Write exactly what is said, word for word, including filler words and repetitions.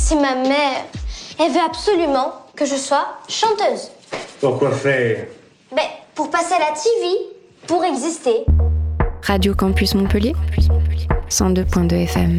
c'est ma mère. Elle veut absolument que je sois chanteuse. Pourquoi faire? Ben, pour passer à la T V, pour exister. Radio Campus Montpellier, cent deux point deux F M.